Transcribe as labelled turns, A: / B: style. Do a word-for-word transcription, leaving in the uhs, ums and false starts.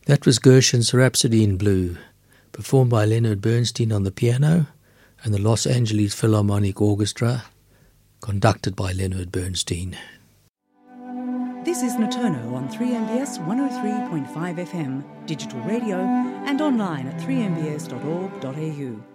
A: That was Gershwin's Rhapsody in Blue, performed by Leonard Bernstein on the piano and the Los Angeles Philharmonic Orchestra, conducted by Leonard Bernstein.
B: This is Notono on three M B S one oh three point five F M, digital radio and online at three m b s dot org dot a u.